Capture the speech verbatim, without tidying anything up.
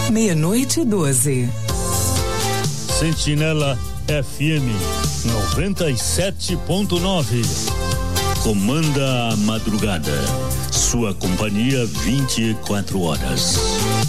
Meia-noite e doze. Sentinela F M noventa e sete ponto nove. Comanda a madrugada. Sua companhia vinte e quatro horas.